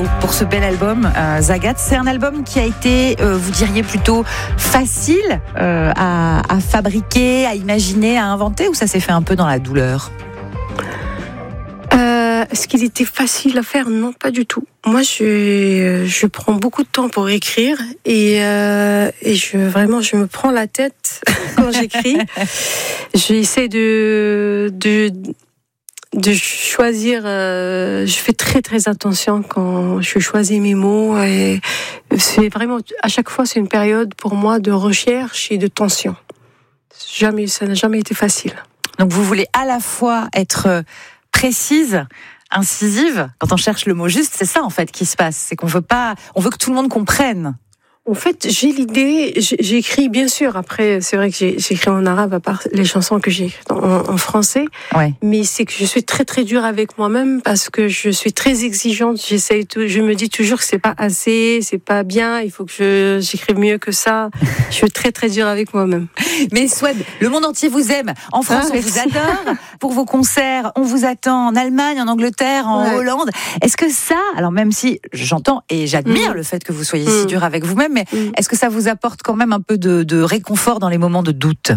bravo pour ce bel album, Zagat. C'est un album qui a été, vous diriez, plutôt facile à fabriquer, à imaginer, à inventer, ou ça s'est fait un peu dans la douleur? Est-ce qu'il était facile à faire? Non, pas du tout. Moi, je prends beaucoup de temps pour écrire et je me prends la tête quand j'écris. J'essaie de choisir. Je fais très très attention quand je choisis mes mots et c'est vraiment à chaque fois c'est une période pour moi de recherche et de tension. Ça n'a jamais été facile. Donc vous voulez à la fois être précise, incisive. Quand on cherche le mot juste, c'est ça en fait qui se passe. C'est qu'on veut que tout le monde comprenne. En fait, j'ai l'idée, j'écris bien sûr. Après, c'est vrai que j'écris en arabe à part les chansons que j'ai écrites en français. Ouais. Mais c'est que je suis très très dure avec moi-même parce que je suis très exigeante. Je me dis toujours que c'est pas assez, c'est pas bien. Il faut que j'écrive mieux que ça. Je suis très très dure avec moi-même. Mais Souad, le monde entier vous aime. En France, on vous adore. Pour vos concerts, on vous attend en Allemagne, en Angleterre, en Hollande. Est-ce que ça, alors même si j'entends et j'admire le fait que vous soyez si dur avec vous-même, mais est-ce que ça vous apporte quand même un peu de réconfort dans les moments de doute?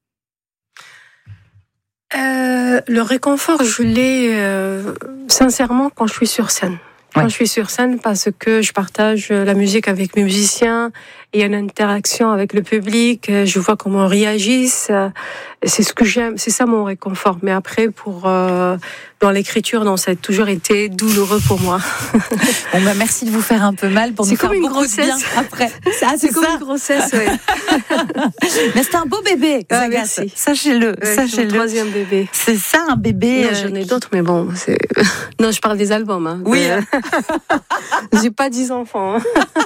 Le réconfort, je l'ai sincèrement quand je suis sur scène. Quand je suis sur scène, parce que je partage la musique avec mes musiciens, il y a une interaction avec le public, je vois comment ils réagissent. C'est ce que j'aime, c'est ça mon réconfort. Mais après, dans l'écriture, non, ça a toujours été douloureux pour moi. Bon, merci de vous faire un peu mal pour nous faire beaucoup de bien après. C'est comme une grossesse, oui. Mais c'est un beau bébé, Zagat. Sachez-le, sachez-le. C'est mon troisième bébé. C'est ça, un bébé. Non, j'en ai d'autres, mais bon, c'est... Non, je parle des albums. Hein. Oui. J'ai pas 10 enfants. Hein.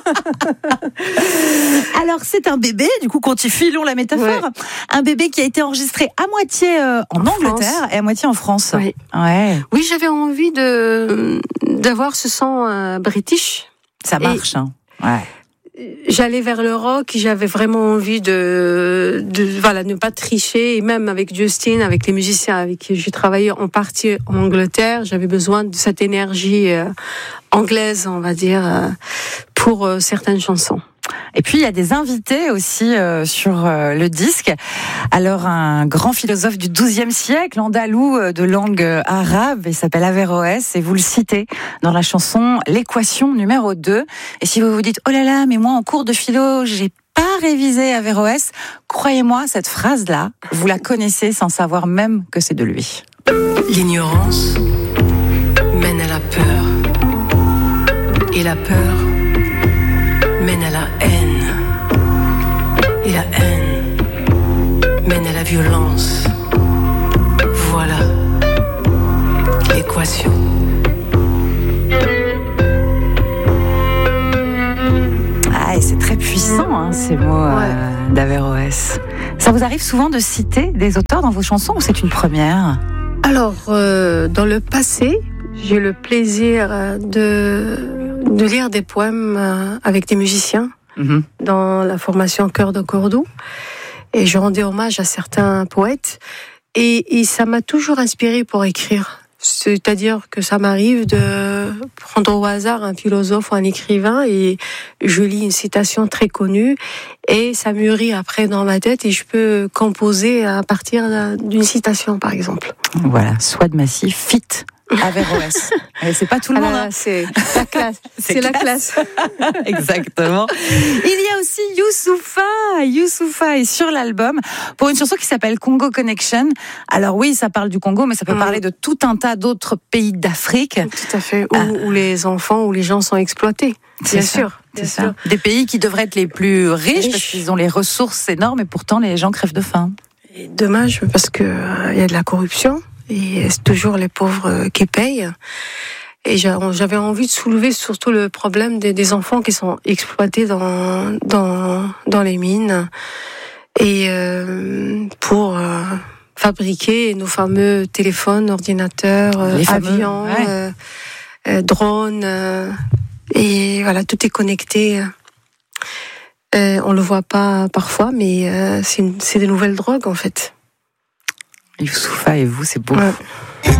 Alors, c'est un bébé, du coup, filons la métaphore, un bébé qui a été enregistré à moitié en Angleterre et à moitié en France. Oui, oui, j'avais envie d'avoir ce son british. Ça marche, hein. Ouais. J'allais vers le rock, j'avais vraiment envie de ne pas tricher, et même avec Justin, avec les musiciens avec qui j'ai travaillé en partie en Angleterre, j'avais besoin de cette énergie anglaise, on va dire, pour certaines chansons. Et puis, il y a des invités aussi sur le disque. Alors, un grand philosophe du XIIe siècle, andalou de langue arabe, il s'appelle Averroès, et vous le citez dans la chanson L'équation numéro 2. Et si vous vous dites, oh là là, mais moi, en cours de philo, j'ai pas révisé Averroès, croyez-moi, cette phrase-là, vous la connaissez sans savoir même que c'est de lui. L'ignorance mène à la peur. Et la peur mène à la haine. Et la haine mène à la violence. Voilà l'équation. Ah, et c'est très puissant, hein, ces mots d'Averroès. Ça vous arrive souvent de citer des auteurs dans vos chansons ou c'est une première? Alors, dans le passé, j'ai eu le plaisir de lire des poèmes avec des musiciens dans la formation Chœur de Cordoue. Et je rendais hommage à certains poètes. Et ça m'a toujours inspirée pour écrire. C'est-à-dire que ça m'arrive de prendre au hasard un philosophe ou un écrivain et je lis une citation très connue et ça mûrit après dans ma tête et je peux composer à partir d'une citation, par exemple. Voilà, Souad Massy, fit Averroès. C'est pas tout le monde. Hein. C'est la classe. C'est la classe. Exactement. Il y a aussi Youssoupha est sur l'album pour une chanson qui s'appelle Congo Connection. Alors oui, ça parle du Congo, mais ça peut parler de tout un tas d'autres pays d'Afrique. Tout à fait. Où les enfants, où les gens sont exploités. Bien sûr. Des pays qui devraient être les plus riches parce qu'ils ont les ressources énormes et pourtant les gens crèvent de faim. Et dommage parce que y a de la corruption. Et c'est toujours les pauvres qui payent. Et j'avais envie de soulever surtout le problème des enfants qui sont exploités dans les mines et pour fabriquer nos fameux téléphones, ordinateurs, avions, drones. Et voilà, tout est connecté. On le voit pas parfois, mais c'est des nouvelles drogues en fait. Youssoupha et vous, c'est beau. Ouais.